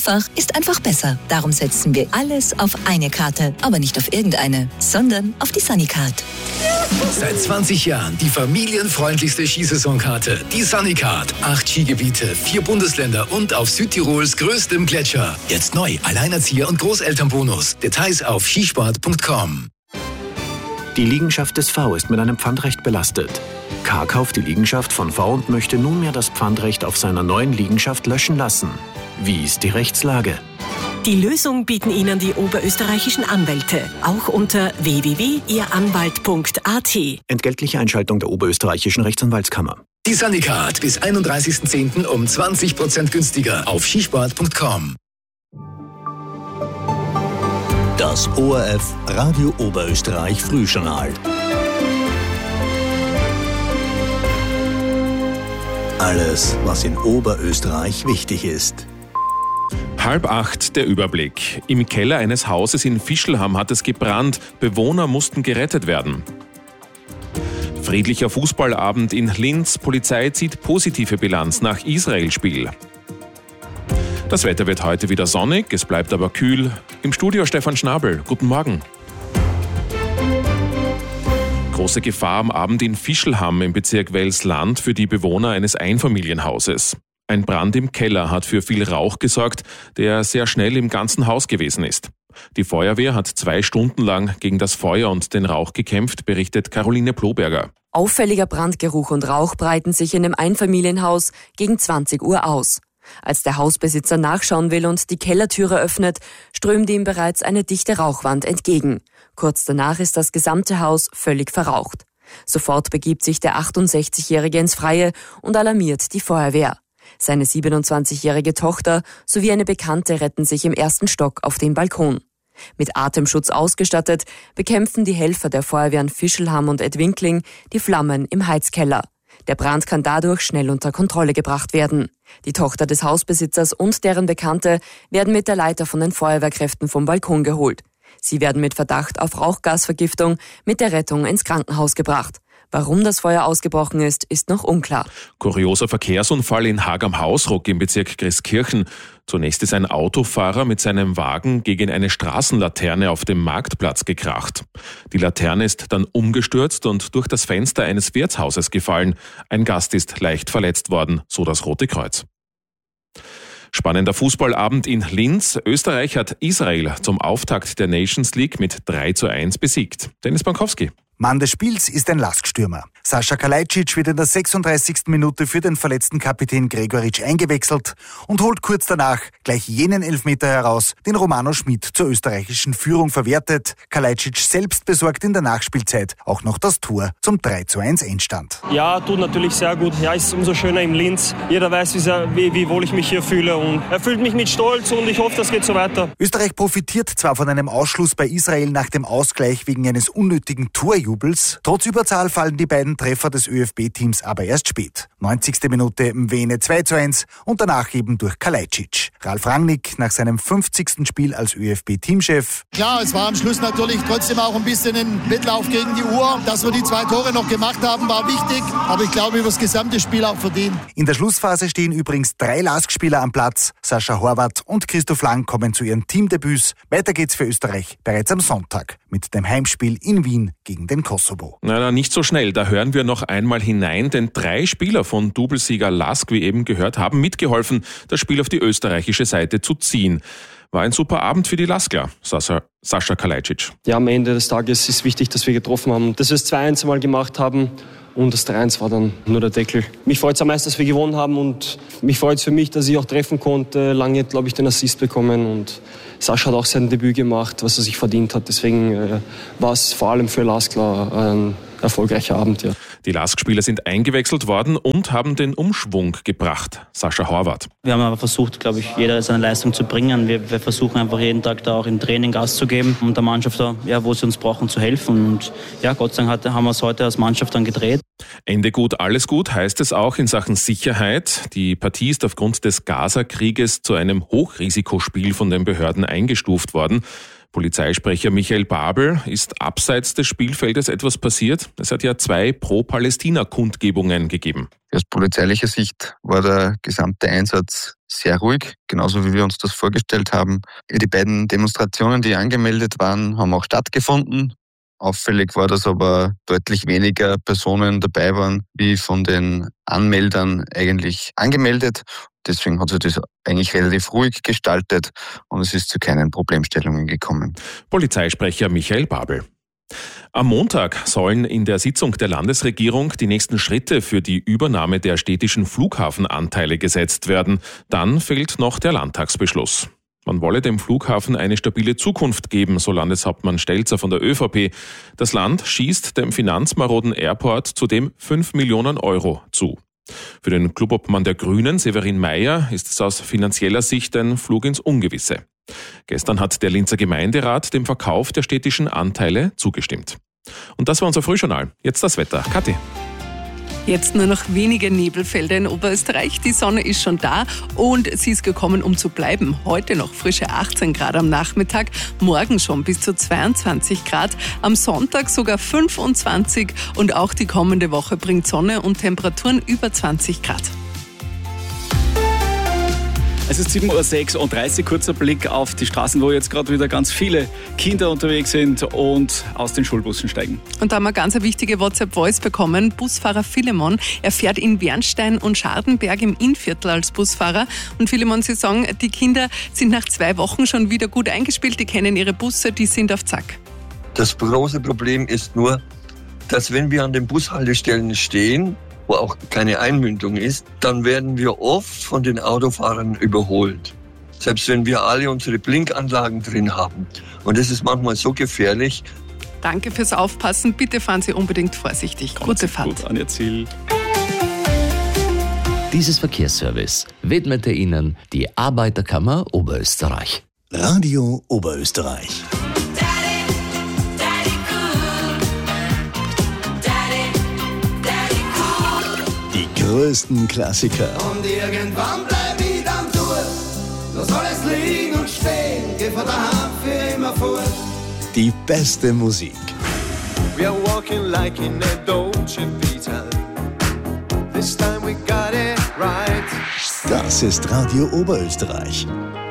Einfach ist einfach besser. Darum setzen wir alles auf eine Karte. Aber nicht auf irgendeine, sondern auf die Sunnycard. Seit 20 Jahren die familienfreundlichste Skisaisonkarte. Die Sunnycard. 8 Skigebiete, 4 Bundesländer und auf Südtirols größtem Gletscher. Jetzt neu, Alleinerzieher- und Großelternbonus. Details auf skisport.com. Die Liegenschaft des V ist mit einem Pfandrecht belastet. K kauft die Liegenschaft von V und möchte nunmehr das Pfandrecht auf seiner neuen Liegenschaft löschen lassen. Wie ist die Rechtslage? Die Lösung bieten Ihnen die oberösterreichischen Anwälte, auch unter www.ihranwalt.at. Entgeltliche Einschaltung der oberösterreichischen Rechtsanwaltskammer. Die Sunnycard bis 31.10. um 20% günstiger auf skisport.com. Das ORF Radio Oberösterreich Frühjournal. Alles, was in Oberösterreich wichtig ist. 7:30 der Überblick. Im Keller eines Hauses in Fischlham hat es gebrannt. Bewohner mussten gerettet werden. Friedlicher Fußballabend in Linz. Polizei zieht positive Bilanz nach Israel-Spiel. Das Wetter wird heute wieder sonnig, es bleibt aber kühl. Im Studio Stefan Schnabel. Guten Morgen. Große Gefahr am Abend in Fischlham im Bezirk Welsland für die Bewohner eines Einfamilienhauses. Ein Brand im Keller hat für viel Rauch gesorgt, der sehr schnell im ganzen Haus gewesen ist. Die Feuerwehr hat 2 Stunden lang gegen das Feuer und den Rauch gekämpft, berichtet Caroline Ploberger. Auffälliger Brandgeruch und Rauch breiten sich in dem Einfamilienhaus gegen 20 Uhr aus. Als der Hausbesitzer nachschauen will und die Kellertüre öffnet, strömt ihm bereits eine dichte Rauchwand entgegen. Kurz danach ist das gesamte Haus völlig verraucht. Sofort begibt sich der 68-Jährige ins Freie und alarmiert die Feuerwehr. Seine 27-jährige Tochter sowie eine Bekannte retten sich im 1. Stock auf den Balkon. Mit Atemschutz ausgestattet, bekämpfen die Helfer der Feuerwehren Fischlham und Edwinkling die Flammen im Heizkeller. Der Brand kann dadurch schnell unter Kontrolle gebracht werden. Die Tochter des Hausbesitzers und deren Bekannte werden mit der Leiter von den Feuerwehrkräften vom Balkon geholt. Sie werden mit Verdacht auf Rauchgasvergiftung mit der Rettung ins Krankenhaus gebracht. Warum das Feuer ausgebrochen ist, ist noch unklar. Kurioser Verkehrsunfall in Haag am Hausruck im Bezirk Christkirchen. Zunächst ist ein Autofahrer mit seinem Wagen gegen eine Straßenlaterne auf dem Marktplatz gekracht. Die Laterne ist dann umgestürzt und durch das Fenster eines Wirtshauses gefallen. Ein Gast ist leicht verletzt worden, so das Rote Kreuz. Spannender Fußballabend in Linz. Österreich hat Israel zum Auftakt der Nations League mit 3:1 besiegt. Dennis Bankowski. Mann des Spiels ist ein Laststürmer. Sascha Kalajdzic wird in der 36. Minute für den verletzten Kapitän Gregoritsch eingewechselt und holt kurz danach gleich jenen Elfmeter heraus, den Romano Schmid zur österreichischen Führung verwertet. Kalajdzic selbst besorgt in der Nachspielzeit auch noch das Tor zum 3:1 Endstand. Ja, tut natürlich sehr gut. Ja, ist umso schöner im Linz. Jeder weiß, wie wohl ich mich hier fühle und erfüllt mich mit Stolz und ich hoffe, das geht so weiter. Österreich profitiert zwar von einem Ausschluss bei Israel nach dem Ausgleich wegen eines unnötigen Torjubels. Trotz Überzahl fallen die beiden Treffer des ÖFB-Teams aber erst spät. 90. Minute Mwene 2:1 und danach eben durch Kalajdzic. Ralf Rangnick nach seinem 50. Spiel als ÖFB-Teamchef. Klar, es war am Schluss natürlich trotzdem auch ein bisschen ein Wettlauf gegen die Uhr. Dass wir die 2 Tore noch gemacht haben, war wichtig, aber ich glaube über das gesamte Spiel auch verdient. In der Schlussphase stehen übrigens 3 LASK-Spieler am Platz. Sascha Horvath und Christoph Lang kommen zu ihren Teamdebüts. Weiter geht's für Österreich bereits am Sonntag mit dem Heimspiel in Wien gegen den Kosovo. Na, nicht so schnell. Da hören wir noch einmal hinein, denn 3 Spieler von Doublesieger LASK, wie eben gehört, haben mitgeholfen, das Spiel auf die österreichische Seite zu ziehen. War ein super Abend für die LASKler, Sascha Kalajdzic. Ja, am Ende des Tages ist wichtig, dass wir getroffen haben, dass wir es 2:1 mal gemacht haben. Und das 3:1 war dann nur der Deckel. Mich freut es am meisten, dass wir gewonnen haben und mich freut es für mich, dass ich auch treffen konnte. Lange, glaube ich, den Assist bekommen und Sascha hat auch sein Debüt gemacht, was er sich verdient hat. Deswegen war es vor allem für LASKler ein erfolgreicher Abend. Ja. Die LASK-Spieler sind eingewechselt worden und haben den Umschwung gebracht. Sascha Horvath. Wir haben aber versucht, glaube ich, jeder seine Leistung zu bringen. Wir versuchen einfach jeden Tag da auch im Training Gas zu geben, um der Mannschaft, wo sie uns brauchen, zu helfen. Und ja, Gott sei Dank haben wir es heute als Mannschaft dann gedreht. Ende gut, alles gut heißt es auch in Sachen Sicherheit. Die Partie ist aufgrund des Gaza-Krieges zu einem Hochrisikospiel von den Behörden eingestuft worden. Polizeisprecher Michael Babel: Ist abseits des Spielfeldes etwas passiert? Es hat ja 2 Pro-Palästina-Kundgebungen gegeben. Aus polizeilicher Sicht war der gesamte Einsatz sehr ruhig, genauso wie wir uns das vorgestellt haben. Die beiden Demonstrationen, die angemeldet waren, haben auch stattgefunden. Auffällig war, dass aber deutlich weniger Personen dabei waren, wie von den Anmeldern eigentlich angemeldet. Deswegen hat sich das eigentlich relativ ruhig gestaltet und es ist zu keinen Problemstellungen gekommen. Polizeisprecher Michael Babel. Am Montag sollen in der Sitzung der Landesregierung die nächsten Schritte für die Übernahme der städtischen Flughafenanteile gesetzt werden. Dann fehlt noch der Landtagsbeschluss. Man wolle dem Flughafen eine stabile Zukunft geben, so Landeshauptmann Stelzer von der ÖVP. Das Land schießt dem finanzmaroden Airport zudem 5 Millionen Euro zu. Für den Clubobmann der Grünen, Severin Mayer, ist es aus finanzieller Sicht ein Flug ins Ungewisse. Gestern hat der Linzer Gemeinderat dem Verkauf der städtischen Anteile zugestimmt. Und das war unser Frühjournal. Jetzt das Wetter. Kathi. Jetzt nur noch wenige Nebelfelder in Oberösterreich. Die Sonne ist schon da und sie ist gekommen, um zu bleiben. Heute noch frische 18 Grad am Nachmittag, morgen schon bis zu 22 Grad, am Sonntag sogar 25 und auch die kommende Woche bringt Sonne und Temperaturen über 20 Grad. Es ist 7:36 Uhr, kurzer Blick auf die Straßen, wo jetzt gerade wieder ganz viele Kinder unterwegs sind und aus den Schulbussen steigen. Und da haben wir ganz eine wichtige WhatsApp-Voice bekommen. Busfahrer Philemon, er fährt in Wernstein und Schardenberg im Innviertel als Busfahrer. Und Philemon, Sie sagen, die Kinder sind nach 2 Wochen schon wieder gut eingespielt, die kennen ihre Busse, die sind auf Zack. Das große Problem ist nur, dass wenn wir an den Bushaltestellen stehen, wo auch keine Einmündung ist, dann werden wir oft von den Autofahrern überholt. Selbst wenn wir alle unsere Blinkanlagen drin haben. Und das ist manchmal so gefährlich. Danke fürs Aufpassen. Bitte fahren Sie unbedingt vorsichtig. Gute Fahrt. Gut an Ihr Ziel. Dieses Verkehrsservice widmete Ihnen die Arbeiterkammer Oberösterreich. Radio Oberösterreich. Die größten Klassiker. Und irgendwann bleib ich dann durch. Lass alles liegen und stehen. Geh von daheim für immer fort. Die beste Musik. We are walking like in a Dolce Vita. This time we got it right. Das ist Radio Oberösterreich.